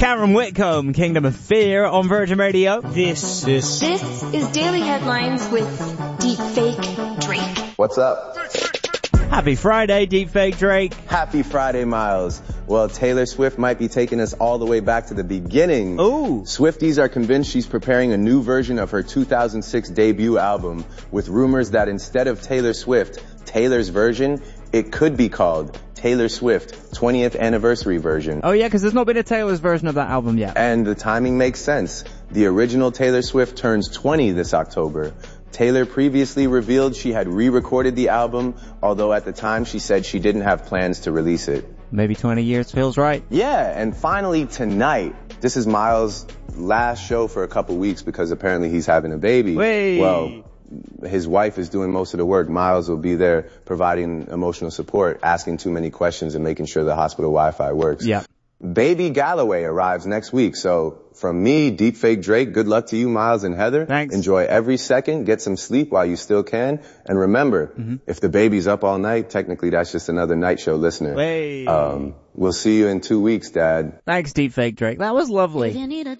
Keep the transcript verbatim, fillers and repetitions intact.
Cameron Whitcomb, Kingdom of Fear on Virgin Radio. This is... This is Daily Headlines with Deepfake Drake. What's up? Happy Friday, Deepfake Drake. Happy Friday, Miles. Well, Taylor Swift might be taking us all the way back to the beginning. Ooh. Swifties are convinced she's preparing a new version of her two thousand six debut album, with rumors that instead of Taylor Swift, Taylor's version, it could be called Taylor Swift twentieth Anniversary Version. Oh yeah, because there's not been a Taylor's version of that album yet. And the timing makes sense. The original Taylor Swift turns twenty this October. Taylor previously revealed she had re-recorded the album, although at the time she said she didn't have plans to release it. Maybe twenty years feels right. Yeah, and finally tonight, this is Miles' last show for a couple weeks because apparently he's having a baby. Wait. Well, his wife is doing most of the work. Miles will be there providing emotional support, asking too many questions, and making sure the hospital Wi-Fi works. Yeah. Baby Galloway arrives next week, so from me, Deepfake Drake, good luck to you, Miles and Heather. Thanks. Enjoy every second, get some sleep while you still can, and remember, mm-hmm. if the baby's up all night, technically that's just another night show listener. Hey. Um, we'll see you in two weeks, Dad. Thanks, Deepfake Drake. That was lovely.